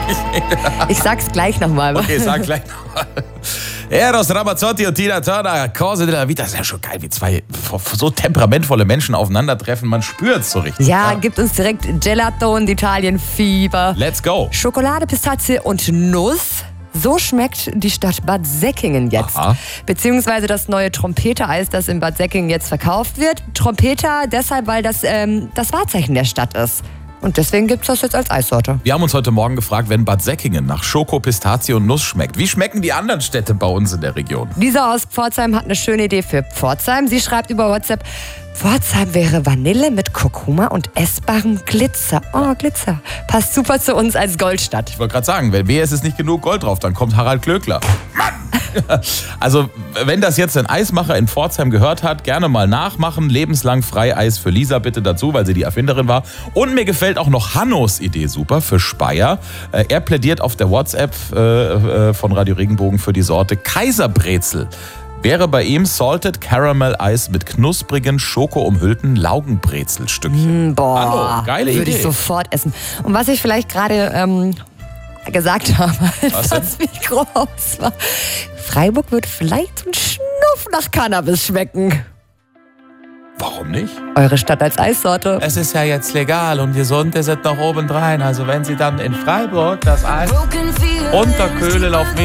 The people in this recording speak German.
Ich sag's gleich nochmal. Okay, sag gleich nochmal. Eros Ramazzotti und Tina Turner, Cose della Vita. Das ist ja schon geil, wie zwei so temperamentvolle Menschen aufeinandertreffen. Man spürt's so richtig. Ja, gibt uns direkt Gelato und Italien-Fieber. Let's go. Schokolade, Pistazie und Nuss. So schmeckt die Stadt Bad Säckingen jetzt. Aha. Beziehungsweise das neue Trompeter-Eis, das in Bad Säckingen jetzt verkauft wird. Trompeter deshalb, weil das das Wahrzeichen der Stadt ist. Und deswegen gibt es das jetzt als Eissorte. Wir haben uns heute Morgen gefragt, wenn Bad Säckingen nach Schoko, Pistazie und Nuss schmeckt, wie schmecken die anderen Städte bei uns in der Region? Lisa aus Pforzheim hat eine schöne Idee für Pforzheim. Sie schreibt über WhatsApp, Pforzheim wäre Vanille mit Kurkuma und essbarem Glitzer. Oh, Glitzer. Passt super zu uns als Goldstadt. Ich wollte gerade sagen, wenn ist es nicht genug Gold drauf, dann kommt Harald Klöckler. Mann! Also, wenn das jetzt ein Eismacher in Pforzheim gehört hat, gerne mal nachmachen. Lebenslang Freieis für Lisa bitte dazu, weil sie die Erfinderin war. Und mir gefällt auch noch Hannos Idee super für Speyer. Er plädiert auf der WhatsApp von Radio Regenbogen für die Sorte Kaiserbrezel. Wäre bei ihm Salted Caramel Eis mit knusprigen, schokoumhüllten Laugenbrezelstückchen. Boah, Hallo, geile würde Idee. ich sofort essen. Und was ich vielleicht gerade gesagt habe, als das Mikro aus war, Freiburg wird vielleicht ein Schnuff nach Cannabis schmecken. Warum nicht? Eure Stadt als Eissorte. Es ist ja jetzt legal und gesund ist es noch obendrein. Also wenn Sie dann in Freiburg das Eis unterkühlen auf